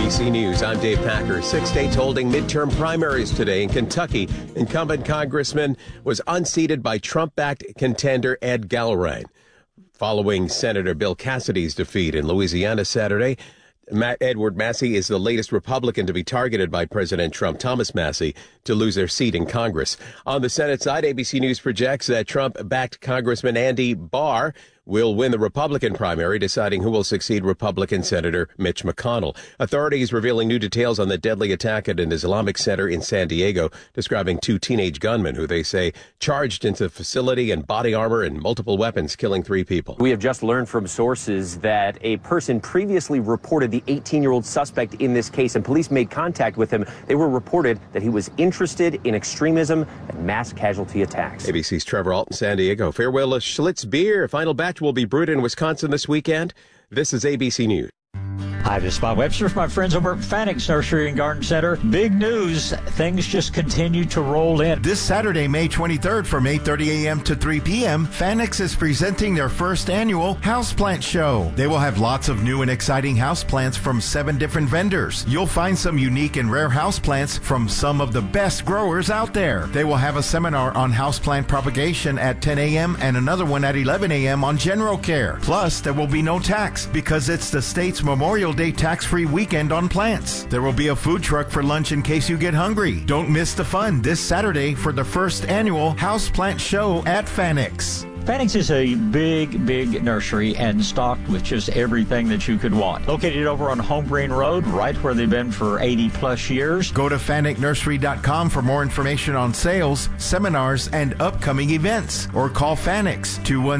ABC News, I'm Dave Packer. 6 states holding midterm primaries today. In Kentucky, incumbent congressman was unseated by Trump-backed contender Ed Galloway. Following Senator Bill Cassidy's defeat in Louisiana Saturday, Edward Massey is the latest Republican to be targeted by President Trump. Thomas Massey to lose their seat in Congress. On the Senate side, ABC News projects that Trump-backed Congressman Andy Barr will win the Republican primary, deciding who will succeed Republican Senator Mitch McConnell. Authorities revealing new details on the deadly attack at an Islamic center in San Diego, describing 2 teenage gunmen who they say charged into the facility in body armor and multiple weapons, killing 3 people. We have just learned from sources that a person previously reported the 18-year-old suspect in this case, and police made contact with him. They were reported that he was interested in extremism and mass casualty attacks. ABC's Trevor Alton, San Diego. Farewell to Schlitz Beer. Final batch will be brewed in Wisconsin this weekend. This is ABC News. Hi, this is Bob Webster from my friends over at Fanix Nursery and Garden Center. Big news. Things just continue to roll in. This Saturday, May 23rd from 8:30 a.m. to 3 p.m., Fanix is presenting their first annual Houseplant Show. They will have lots of new and exciting houseplants from 7 different vendors. You'll find some unique and rare houseplants from some of the best growers out there. They will have a seminar on houseplant propagation at 10 a.m. and another one at 11 a.m. on general care. Plus, there will be no tax because it's the state's Memorial Day tax-free weekend on plants. There will be a food truck for lunch in case you get hungry. Don't miss the fun this Saturday for the first annual Houseplant Show at Fanix. Fanix is a big nursery and stocked with just everything that you could want. Located over on Home Green Road, right where they've been for 80-plus years. Go to FanicNursery.com for more information on sales, seminars, and upcoming events. Or call Fanix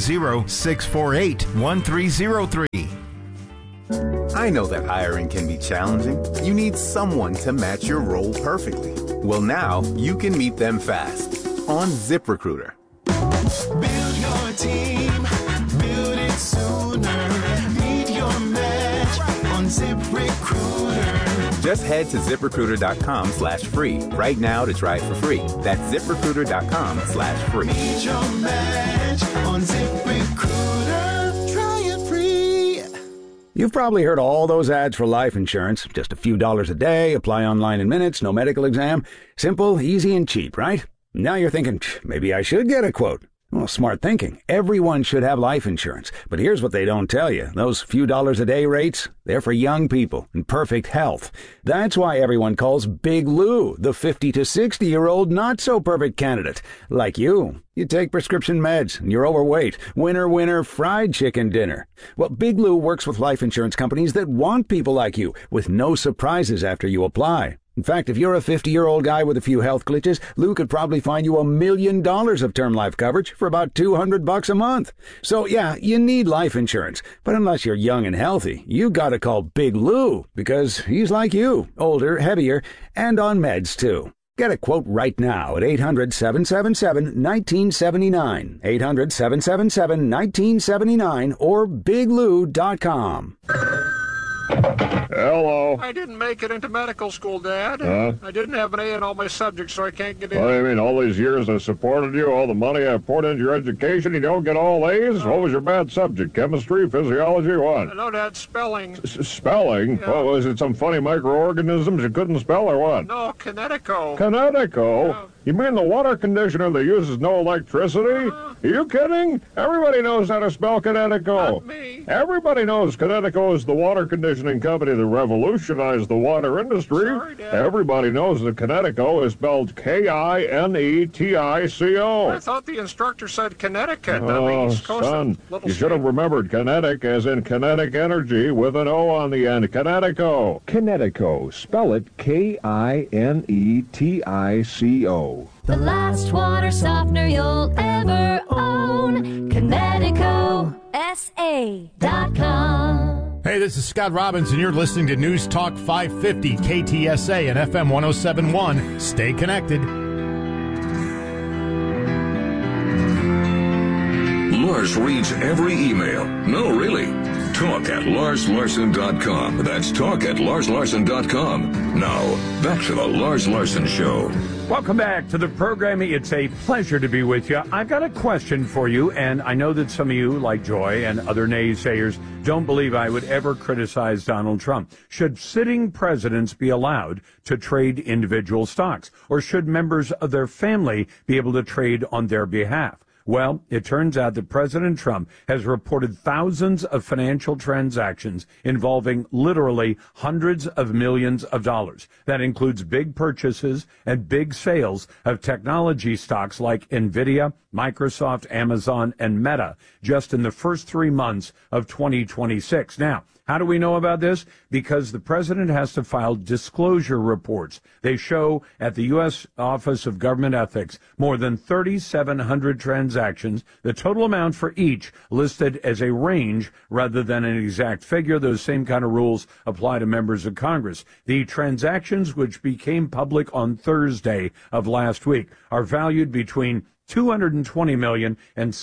210-648-1303. I know that hiring can be challenging. You need someone to match your role perfectly. Well, now you can meet them fast on ZipRecruiter. Build your team, build it sooner. Meet your match on ZipRecruiter. Just head to ZipRecruiter.com/free right now to try it for free. That's ZipRecruiter.com/free. Meet your match on ZipRecruiter. Try it free. You've probably heard all those ads for life insurance. Just a few dollars a day, apply online in minutes, no medical exam. Simple, easy, and cheap, right? Now you're thinking, maybe I should get a quote. Well, smart thinking. Everyone should have life insurance. But here's what they don't tell you. Those few dollars a day rates, they're for young people in perfect health. That's why everyone calls Big Lou the 50 to 60-year-old not-so-perfect candidate. Like you. You take prescription meds, and you're overweight. Winner, fried chicken dinner. Well, Big Lou works with life insurance companies that want people like you, with no surprises after you apply. In fact, if you're a 50-year-old guy with a few health glitches, Lou could probably find you $1 million of term life coverage for about $200 a month. So, yeah, you need life insurance. But unless you're young and healthy, you gotta call Big Lou, because he's like you, older, heavier, and on meds, too. Get a quote right now at 800-777-1979, 800-777-1979, or biglou.com. Hello. I didn't make it into medical school, Dad. I didn't have an A in all my subjects, so I can't get in. What do you mean, all these years I supported you, all the money I poured into your education, you don't get all A's? What was your bad subject? Chemistry, physiology, what? No, Dad, spelling. Spelling? Yeah. What, was it some funny microorganisms you couldn't spell or what? No, Kinetico. Kinetico? Yeah. You mean the water conditioner that uses no electricity? Are you kidding? Everybody knows how to spell Kinetico. Not me. Everybody knows Kinetico is the water conditioning company that revolutionized the water industry. Sorry, Dad. Everybody knows that Kinetico is spelled Kinetico. I thought the instructor said Connecticut. Oh, East Coast, son, little you should have state. remembered kinetic as in kinetic energy with an O on the end. Kinetico. Kinetico. Spell it Kinetico. The last water softener you'll ever own. Kinetico. SA.com. Hey, this is Scott Robbins, and you're listening to News Talk 550 KTSA and FM 1071. Stay connected. Lush reads every email. No, really. talk at LarsLarson.com. That's talk at LarsLarson.com. Now, back to the Lars Larson Show. Welcome back to the program. It's a pleasure to be with you. I've got a question for you, and I know that some of you, like Joy and other naysayers, don't believe I would ever criticize Donald Trump. Should sitting presidents be allowed to trade individual stocks, or should members of their family be able to trade on their behalf? Well, it turns out that President Trump has reported thousands of financial transactions involving literally hundreds of millions of dollars. That includes big purchases and big sales of technology stocks like NVIDIA, Microsoft, Amazon, and Meta just in the first 3 months of 2026. Now, how do we know about this? Because the president has to file disclosure reports. They show at the U.S. Office of Government Ethics more than 3,700 transactions, the total amount for each listed as a range rather than an exact figure. Those same kind of rules apply to members of Congress. The transactions, which became public on Thursday of last week, are valued between $220 million and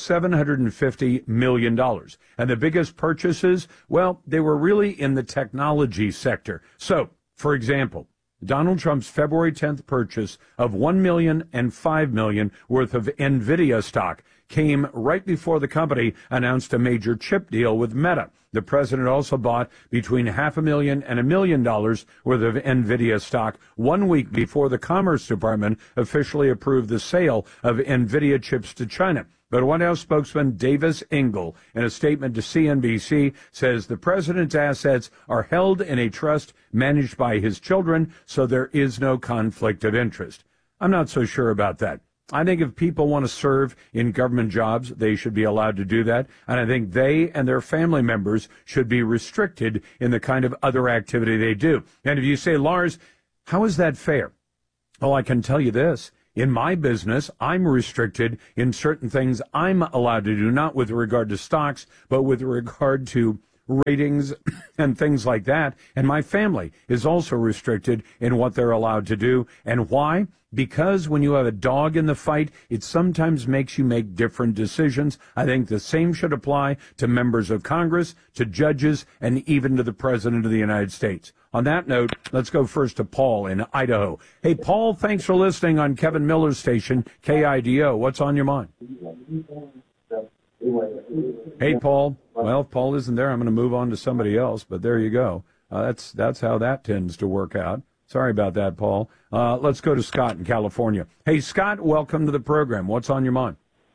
$750 million. And the biggest purchases, well, they were really in the technology sector. So, for example, Donald Trump's February 10th purchase of $1 million and $5 million worth of NVIDIA stock came right before the company announced a major chip deal with Meta. The president also bought between $500,000 and $1 million worth of NVIDIA stock 1 week before the Commerce Department officially approved the sale of NVIDIA chips to China. But White House spokesman Davis Engel, in a statement to CNBC, says the president's assets are held in a trust managed by his children, so there is no conflict of interest. I'm not so sure about that. I think if people want to serve in government jobs, they should be allowed to do that. And I think they and their family members should be restricted in the kind of other activity they do. And if you say, Lars, how is that fair? Oh, I can tell you this. In my business, I'm restricted in certain things I'm allowed to do, not with regard to stocks, but with regard to ratings and things like that. And my family is also restricted in what they're allowed to do. And why? Because when you have a dog in the fight, it sometimes makes you make different decisions. I think the same should apply to members of Congress, to judges, and even to the President of the United States. On that note, let's go first to Paul in Idaho. Hey, Paul, thanks for listening on Kevin Miller's station, KIDO. What's on your mind? Hey, Paul. Well, if Paul isn't there, I'm going to move on to somebody else, but there you go. That's how that tends to work out. Sorry about that, Paul. Let's go to Scott in California. Hey, Scott, welcome to the program. What's on your mind?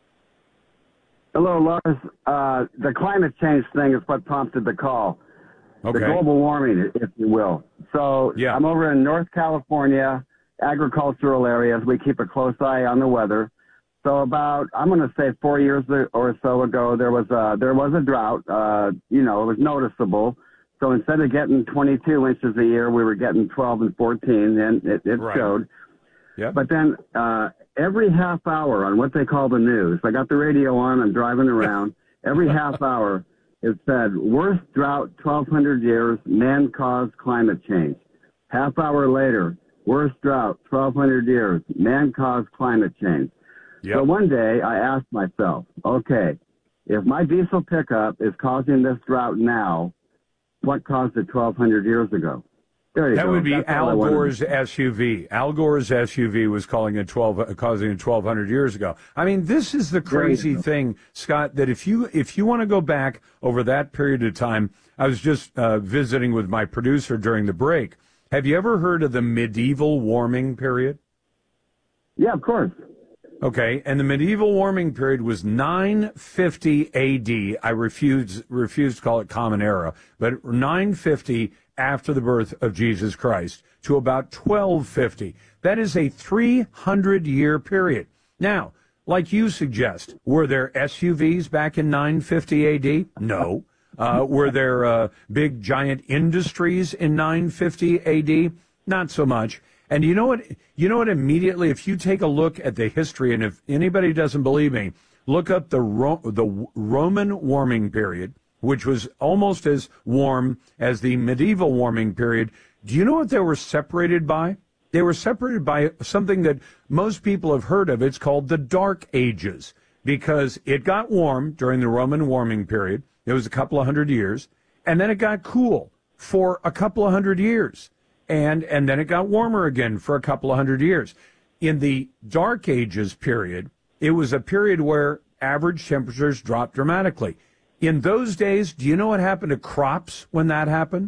Hello, Lars. The climate change thing is what prompted the call. Okay. The global warming, if you will. So yeah. I'm over in North California, agricultural areas. We keep a close eye on the weather. So about, I'm going to say 4 years or so ago, there was a drought. It was noticeable. So instead of getting 22 inches a year, we were getting 12 and 14, and it right. showed. Yep. But then every half hour on what they call the news, I got the radio on, I'm driving around, every half hour it said, worst drought 1,200 years, man-caused climate change. Half hour later, worst drought 1,200 years, man-caused climate change. Yep. So one day I asked myself, okay, if my diesel pickup is causing this drought now, what caused it 1,200 years ago? There you that go. would be That's Al Gore's SUV. Al Gore's SUV was causing it 1,200 years ago. I mean, this is the crazy thing, Scott, that if you want to go back over that period of time, I was just visiting with my producer during the break. Have you ever heard of the medieval warming period? Yeah, of course. Okay, and the medieval warming period was 950 A.D. I refuse to call it Common Era, but 950 after the birth of Jesus Christ to about 1250. That is a 300-year period. Now, like you suggest, were there SUVs back in 950 A.D.? No. Were there big, giant industries in 950 A.D.? Not so much. And you know what? Immediately, if you take a look at the history, and if anybody doesn't believe me, look up the Roman warming period, which was almost as warm as the medieval warming period. Do you know what they were separated by? They were separated by something that most people have heard of. It's called the Dark Ages, because it got warm during the Roman warming period. It was a couple of hundred years. and then it got cool for a couple of hundred years, and then it got warmer again for a couple of hundred years. In the Dark Ages period, it was a period where average temperatures dropped dramatically. In those days, do you know what happened to crops when that happened?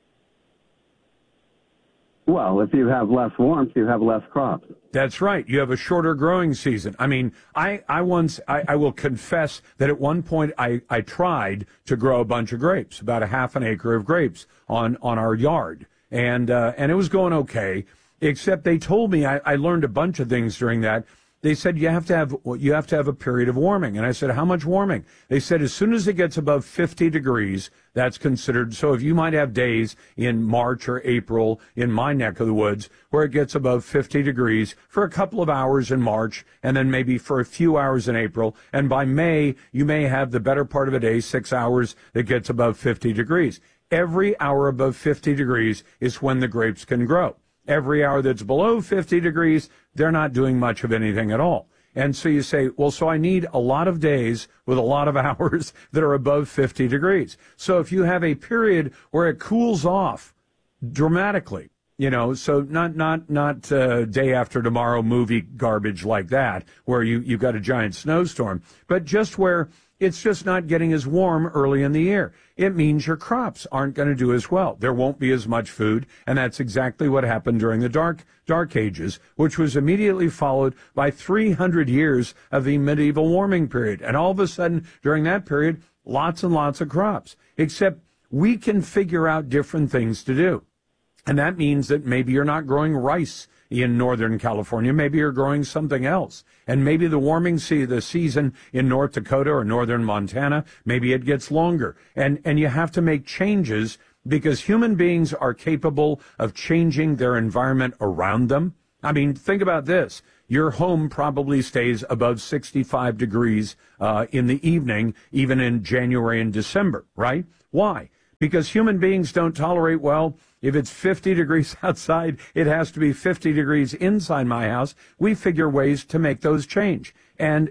Well, if you have less warmth, you have less crops. That's right. You have a shorter growing season. I mean, I will confess that at one point I tried to grow a bunch of grapes, about a half an acre of grapes on our yard. And it was going okay, except they told me, I learned a bunch of things during that. They said you have to have a period of warming. And I said, how much warming? They said as soon as it gets above 50 degrees, that's considered. So if you might have days in March or April in my neck of the woods where it gets above 50 degrees for a couple of hours in March and then maybe for a few hours in April. And by May, you may have the better part of a day, 6 hours, that gets above 50 degrees. Every hour above 50 degrees is when the grapes can grow. Every hour that's below 50 degrees, they're not doing much of anything at all. And so you say, well, so I need a lot of days with a lot of hours that are above 50 degrees. So if you have a period where it cools off dramatically, so not day after tomorrow movie garbage like that, where you've got a giant snowstorm, but just where it's just not getting as warm early in the year. It means your crops aren't going to do as well. There won't be as much food, and that's exactly what happened during the Dark Ages, which was immediately followed by 300 years of the medieval warming period. And all of a sudden, during that period, lots and lots of crops. Except we can figure out different things to do. And that means that maybe you're not growing rice in Northern California. Maybe you're growing something else. And maybe the warming the season in North Dakota or Northern Montana, maybe it gets longer. And you have to make changes because human beings are capable of changing their environment around them. I mean, think about this. Your home probably stays above 65 degrees in the evening, even in January and December, right? Why? Because human beings don't tolerate, well, if it's 50 degrees outside, it has to be 50 degrees inside my house. We figure ways to make those change. And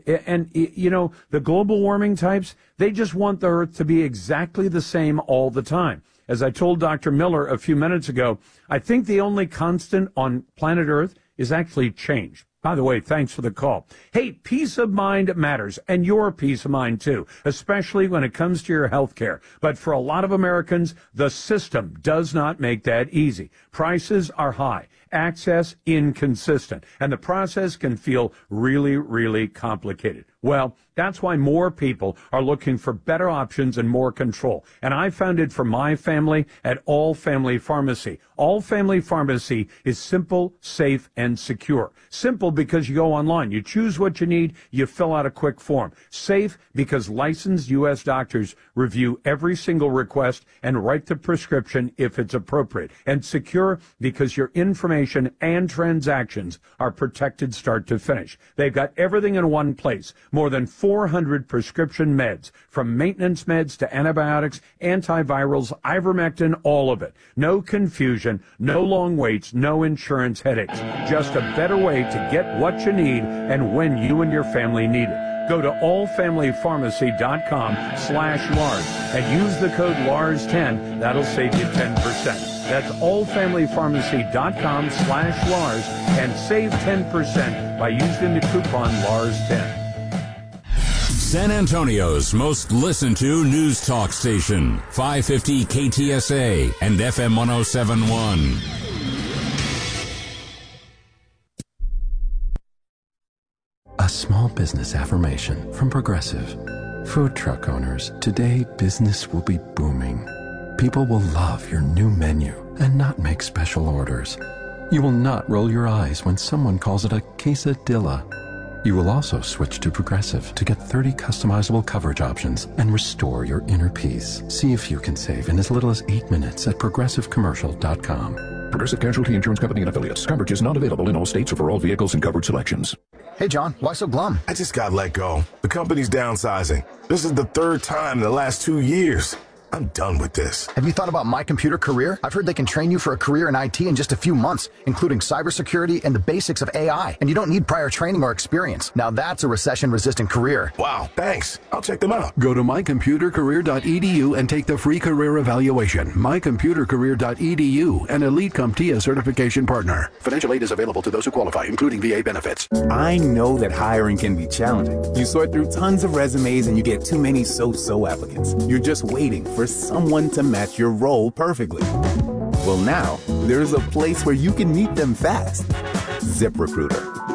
the global warming types, they just want the Earth to be exactly the same all the time. As I told Dr. Miller a few minutes ago, I think the only constant on planet Earth is actually change. By the way, thanks for the call. Hey, peace of mind matters, and your peace of mind too, especially when it comes to your health care. But for a lot of Americans, the system does not make that easy. Prices are high, access inconsistent, and the process can feel really, really complicated. Well, that's why more people are looking for better options and more control. And I found it for my family at All Family Pharmacy. All Family Pharmacy is simple, safe, and secure. Simple because you go online, you choose what you need, you fill out a quick form. Safe because licensed U.S. doctors review every single request and write the prescription if it's appropriate. And secure because your information and transactions are protected start to finish. They've got everything in one place. More than 400 prescription meds, from maintenance meds to antibiotics, antivirals, ivermectin, all of it. No confusion, no long waits, no insurance headaches. Just a better way to get what you need and when you and your family need it. Go to allfamilypharmacy.com/Lars and use the code LARS10. That'll save you 10%. That's allfamilypharmacy.com/Lars and save 10% by using the coupon LARS10. San Antonio's most listened to news talk station, 550 KTSA and FM 107.1. A small business affirmation from Progressive. Food truck owners, today business will be booming. People will love your new menu and not make special orders. You will not roll your eyes when someone calls it a quesadilla. You will also switch to Progressive to get 30 customizable coverage options and restore your inner peace. See if you can save in as little as 8 minutes at progressivecommercial.com. Progressive Casualty Insurance Company and Affiliates. Coverage is not available in all states or for all vehicles and coverage selections. Hey, John, why so glum? I just got let go. The company's downsizing. This is the third time in the last 2 years. I'm done with this. Have you thought about My Computer Career? I've heard they can train you for a career in IT in just a few months, including cybersecurity and the basics of AI. And you don't need prior training or experience. Now that's a recession-resistant career. Wow, thanks. I'll check them out. Go to mycomputercareer.edu and take the free career evaluation. mycomputercareer.edu, an Elite CompTIA certification partner. Financial aid is available to those who qualify, including VA benefits. I know that hiring can be challenging. You sort through tons of resumes and you get too many so-so applicants. You're just waiting for someone to match your role perfectly. Well, now, there's a place where you can meet them fast. ZipRecruiter.